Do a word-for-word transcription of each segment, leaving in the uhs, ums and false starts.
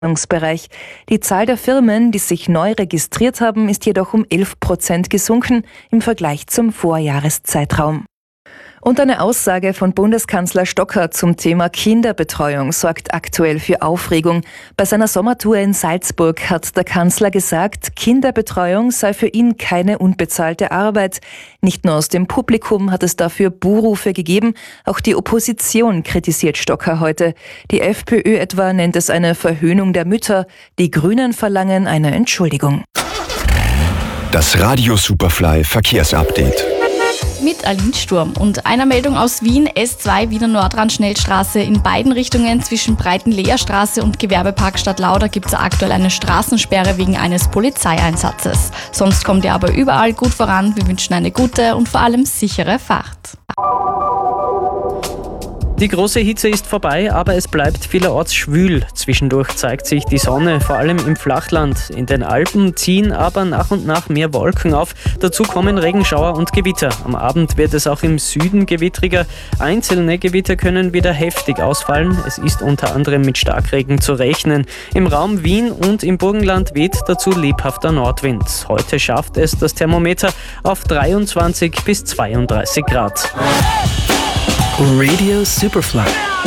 Bereich. Die Zahl der Firmen, die sich neu registriert haben, ist jedoch um elf Prozent gesunken im Vergleich zum Vorjahreszeitraum. Und eine Aussage von Bundeskanzler Stocker zum Thema Kinderbetreuung sorgt aktuell für Aufregung. Bei seiner Sommertour in Salzburg hat der Kanzler gesagt, Kinderbetreuung sei für ihn keine unbezahlte Arbeit. Nicht nur aus dem Publikum hat es dafür Buhrufe gegeben, auch die Opposition kritisiert Stocker heute. Die FPÖ etwa nennt es eine Verhöhnung der Mütter. Die Grünen verlangen eine Entschuldigung. Das Radio Superfly Verkehrsupdate. Mit Aline Sturm und einer Meldung aus Wien, S zwei Wiener Nordrand-Schnellstraße in beiden Richtungen zwischen Breitenleerstraße und Gewerbepark Stadtlauder gibt es aktuell eine Straßensperre wegen eines Polizeieinsatzes. Sonst kommt ihr aber überall gut voran. Wir wünschen eine gute und vor allem sichere Fahrt. Die große Hitze ist vorbei, aber es bleibt vielerorts schwül. Zwischendurch zeigt sich die Sonne, vor allem im Flachland. In den Alpen ziehen aber nach und nach mehr Wolken auf. Dazu kommen Regenschauer und Gewitter. Am Abend wird es auch im Süden gewittriger. Einzelne Gewitter können wieder heftig ausfallen. Es ist unter anderem mit Starkregen zu rechnen. Im Raum Wien und im Burgenland weht dazu lebhafter Nordwind. Heute schafft es das Thermometer auf dreiundzwanzig bis zweiunddreißig Grad. Radio Superfly.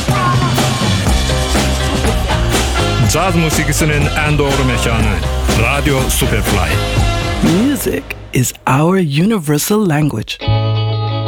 Jazzmusikisinin en doğru mekanı. Radio Superfly. Music is our universal language.